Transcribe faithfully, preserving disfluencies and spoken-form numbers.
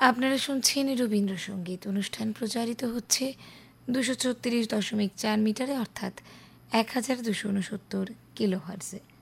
আপনারা শুনছেন রবীন্দ্রসঙ্গীত অনুষ্ঠান প্রচারিত হচ্ছে দুশো ছত্রিশ দশমিক চার মিটারে অর্থাৎ এক হাজার দুশো উনসত্তর কিলো হার্জে।